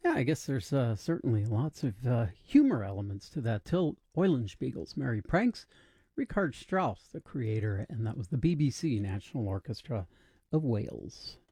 Yeah, I guess there's certainly lots of humor elements to that. Till Eulenspiegel's Merry Pranks, Richard Strauss, the creator, and that was the BBC National Orchestra of Wales.